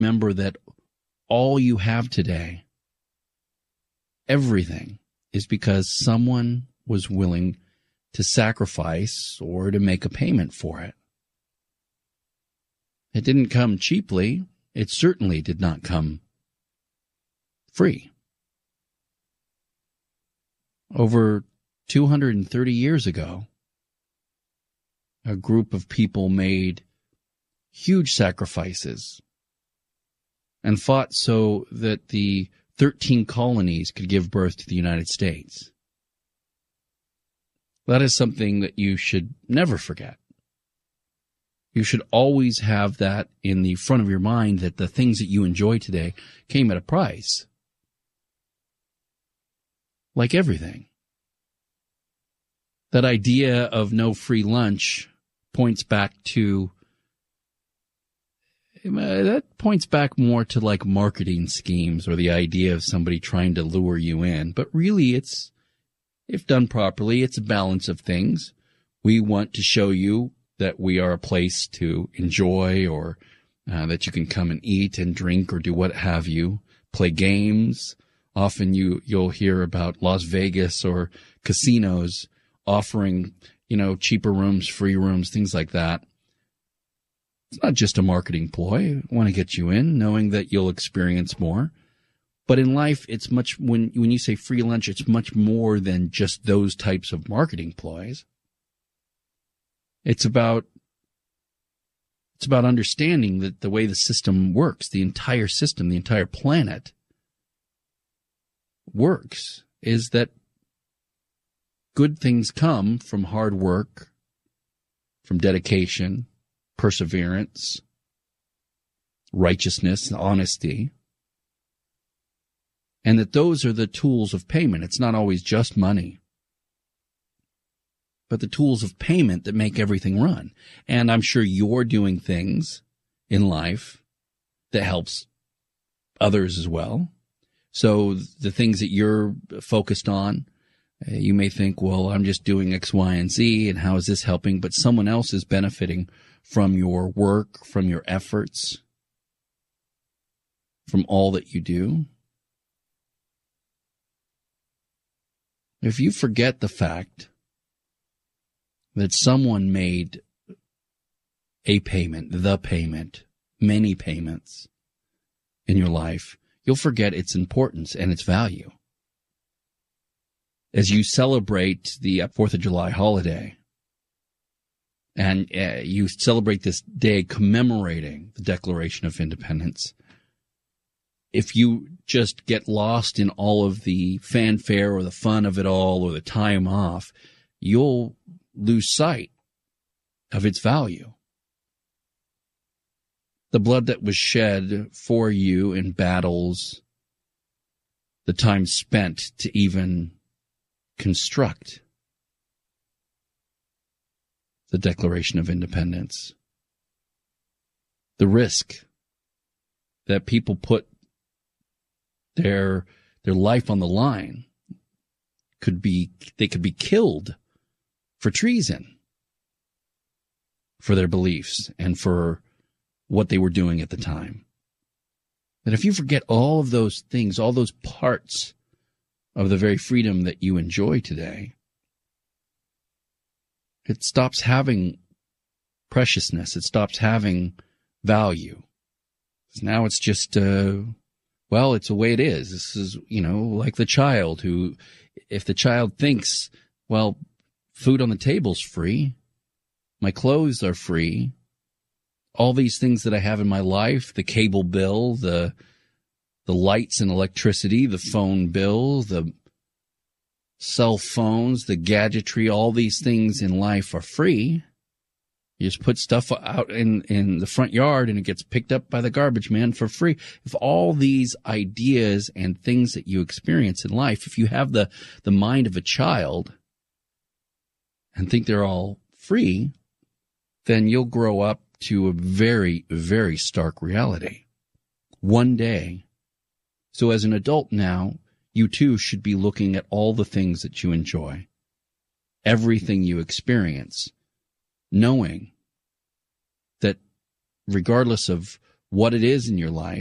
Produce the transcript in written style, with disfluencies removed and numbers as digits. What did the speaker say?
remember that all you have today, everything, is because someone was willing to sacrifice or to make a payment for it. It didn't come cheaply. It certainly did not come free. Over 230 years ago, a group of people made huge sacrifices and fought so that the 13 colonies could give birth to the United States. That is something that you should never forget. You should always have that in the front of your mind, that the things that you enjoy today came at a price. Like everything. That idea of no free lunch points back more to like marketing schemes or the idea of somebody trying to lure you in. But really, it's, if done properly, it's a balance of things. We want to show you that we are a place to enjoy, or that you can come and eat and drink or do what have you, play games. Often you'll hear about Las Vegas or casinos offering, cheaper rooms, free rooms, things like that. It's not just a marketing ploy. I want to get you in, knowing that you'll experience more. But in life, it's much, when you say free lunch, it's much more than just those types of marketing ploys. It's about understanding that the way the system works, the entire system, the entire planet works, is that good things come from hard work, from dedication, perseverance, righteousness, honesty, and that those are the tools of payment. It's not always just money, but the tools of payment that make everything run. And I'm sure you're doing things in life that helps others as well. So the things that you're focused on, you may think, well, I'm just doing X, Y, and Z, and how is this helping? But someone else is benefiting from your work, from your efforts, from all that you do. If you forget the fact that someone made a payment, the payment, many payments in your life, you'll forget its importance and its value. As you celebrate the 4th of July holiday, and you celebrate this day commemorating the Declaration of Independence, if you just get lost in all of the fanfare or the fun of it all or the time off, you'll lose sight of its value. The blood that was shed for you in battles, the time spent to even construct the Declaration of Independence, the risk that people put their life on the line, they could be killed for treason, for their beliefs and for what they were doing at the time. That if you forget all of those things, all those parts of the very freedom that you enjoy today, it stops having preciousness. It stops having value. Now it's just, it's the way it is. This is, like the child who, if the child thinks, well, food on the table's free, my clothes are free, all these things that I have in my life, the cable bill, the lights and electricity, the phone bill, the cell phones, the gadgetry, all these things in life are free. You just put stuff out in the front yard and it gets picked up by the garbage man for free. If all these ideas and things that you experience in life, if you have the mind of a child and think they're all free, then you'll grow up to a very, very stark reality. One day. So as an adult now, you too should be looking at all the things that you enjoy, everything you experience, knowing that regardless of what it is in your life